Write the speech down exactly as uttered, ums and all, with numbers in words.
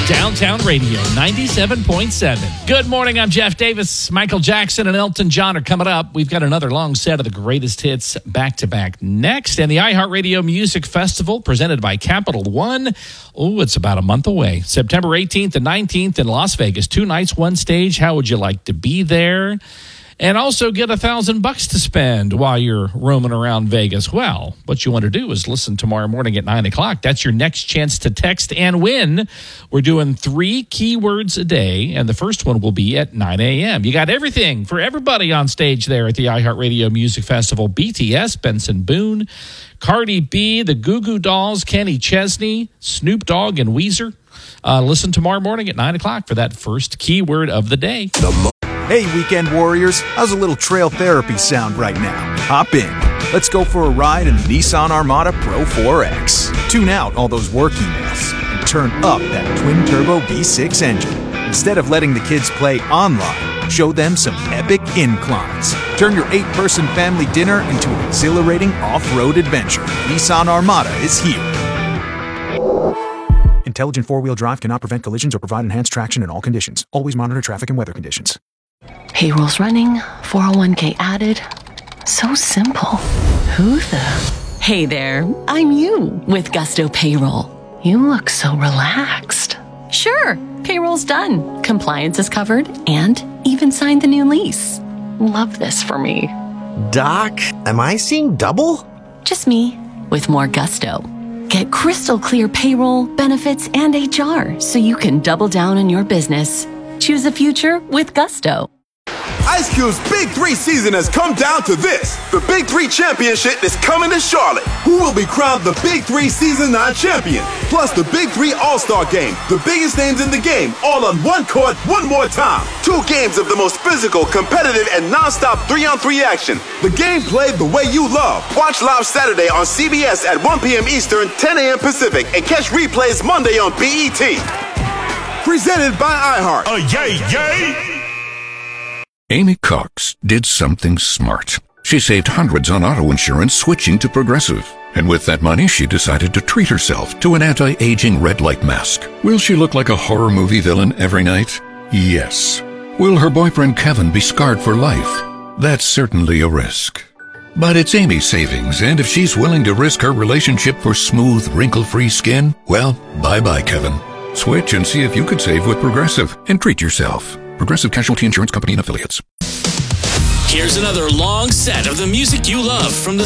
Downtown Radio, ninety-seven point seven. Good morning, I'm Jeff Davis. Michael Jackson and Elton John are coming up. We've got another long set of the greatest hits back-to-back next. And the iHeartRadio Music Festival, presented by Capital One. Oh, it's about a month away. September eighteenth and nineteenth in Las Vegas. Two nights, one stage. How would you like to be there? And also get a thousand bucks to spend while you're roaming around Vegas. Well, what you want to do is listen tomorrow morning at nine o'clock. That's your next chance to text and win. We're doing three keywords a day, and the first one will be at nine a.m. You got everything for everybody on stage there at the iHeartRadio Music Festival. B T S, Benson Boone, Cardi B, the Goo Goo Dolls, Kenny Chesney, Snoop Dogg, and Weezer. Uh, listen tomorrow morning at nine o'clock for that first keyword of the day. The Hey, weekend warriors, how's a little trail therapy sound right now? Hop in. Let's go for a ride in the Nissan Armada Pro four X. Tune out all those work emails and turn up that twin-turbo V six engine. Instead of letting the kids play online, show them some epic inclines. Turn your eight-person family dinner into an exhilarating off-road adventure. Nissan Armada is here. Intelligent four-wheel drive cannot prevent collisions or provide enhanced traction in all conditions. Always monitor traffic and weather conditions. Payroll's running, four oh one k added. So simple. Who the? Hey there, I'm you with Gusto Payroll. You look so relaxed. Sure, payroll's done. Compliance is covered and even signed the new lease. Love this for me. Doc, am I seeing double? Just me with more gusto. Get crystal clear payroll, benefits, and H R so you can double down on your business. Choose a future with Gusto. Ice Cube's Big Three season has come down to this. The Big Three Championship is coming to Charlotte. Who will be crowned the Big Three Season nine champion? Plus the Big Three All-Star Game. The biggest names in the game, all on one court, one more time. Two games of the most physical, competitive, and non-stop three-on-three action. The game played the way you love. Watch live Saturday on C B S at one p.m. Eastern, ten a.m. Pacific, and catch replays Monday on B E T. Presented by iHeart. Oh, yay, yay! Amy Cox did something smart. She saved hundreds on auto insurance switching to Progressive. And with that money, she decided to treat herself to an anti-aging red light mask. Will she look like a horror movie villain every night? Yes. Will her boyfriend Kevin be scarred for life? That's certainly a risk. But it's Amy's savings, and if she's willing to risk her relationship for smooth, wrinkle-free skin, well, bye-bye, Kevin. Switch and see if you could save with Progressive and treat yourself. Progressive Casualty Insurance Company and Affiliates. Here's another long set of the music you love from the